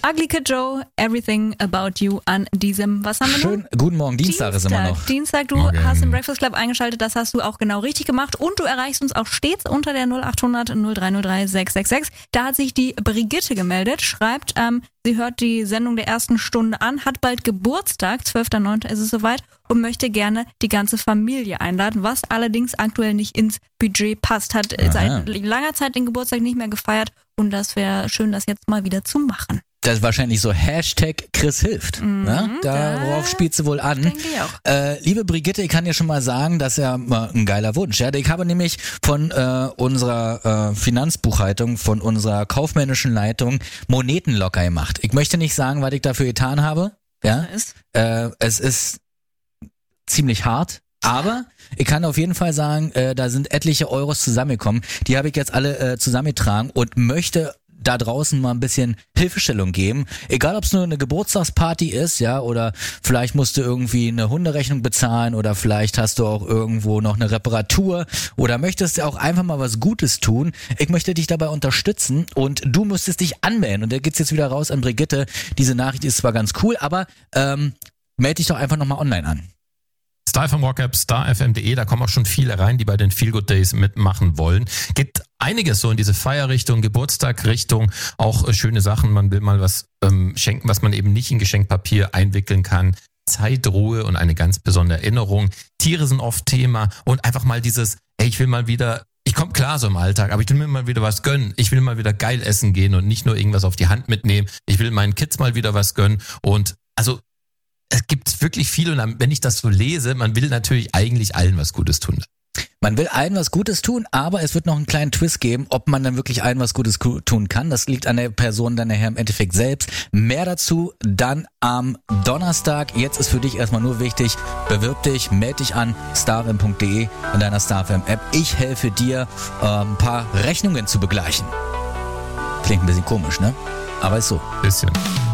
Ugly Kid Joe, Everything About You an diesem, was haben wir Schön, guten Morgen, Dienstag ist immer noch. Dienstag, du hast den Breakfast Club eingeschaltet, das hast du auch genau richtig gemacht und du erreichst uns auch stets unter der 0800 0303 666. Da hat sich die Brigitte gemeldet, schreibt, sie hört die Sendung der ersten Stunde an, hat bald Geburtstag, 12.09. ist es soweit und möchte gerne die ganze Familie einladen, was allerdings aktuell nicht ins Budget passt, hat seit langer Zeit den Geburtstag nicht mehr gefeiert und das wäre schön, das jetzt mal wieder zu machen. Das ist wahrscheinlich so Hashtag Chris hilft. Ne? Darauf spielt sie wohl an. Denke ich auch. Liebe Brigitte, ich kann dir schon mal sagen, das ist ja mal ein geiler Wunsch. Ja? Ich habe nämlich von unserer Finanzbuchhaltung, von unserer kaufmännischen Leitung Moneten locker gemacht. Ich möchte nicht sagen, was ich dafür getan habe. Ja? Es ist ziemlich hart. Aber ich kann auf jeden Fall sagen, da sind etliche Euros zusammengekommen. Die habe ich jetzt alle zusammengetragen und möchte da draußen mal ein bisschen Hilfestellung geben. Egal, ob es nur eine Geburtstagsparty ist, ja, oder vielleicht musst du irgendwie eine Hunderechnung bezahlen oder vielleicht hast du auch irgendwo noch eine Reparatur oder möchtest du auch einfach mal was Gutes tun. Ich möchte dich dabei unterstützen und du müsstest dich anmelden. Und da geht's jetzt wieder raus an Brigitte. Diese Nachricht ist zwar ganz cool, aber melde dich doch einfach nochmal online an. Star FM Rock App, starfm.de, da kommen auch schon viele rein, die bei den Feel Good Days mitmachen wollen. Geht einiges so in diese Feierrichtung, Geburtstagrichtung, auch schöne Sachen. Man will mal was schenken, was man eben nicht in Geschenkpapier einwickeln kann. Zeit, Ruhe und eine ganz besondere Erinnerung. Tiere sind oft Thema und einfach mal dieses, ich will mal wieder, ich komme klar so im Alltag, aber ich will mir mal wieder was gönnen. Ich will mal wieder geil essen gehen und nicht nur irgendwas auf die Hand mitnehmen. Ich will meinen Kids mal wieder was gönnen und also es gibt wirklich viel und wenn ich das so lese, man will natürlich eigentlich allen was Gutes tun. Man will allen was Gutes tun, aber es wird noch einen kleinen Twist geben, ob man dann wirklich allen was Gutes tun kann. Das liegt an der Person dann nachher im Endeffekt selbst. Mehr dazu dann am Donnerstag. Jetzt ist für dich erstmal nur wichtig, bewirb dich, melde dich an, starfm.de in deiner StarFM-App. Ich helfe dir, ein paar Rechnungen zu begleichen. Klingt ein bisschen komisch, ne? Aber ist so. Bisschen.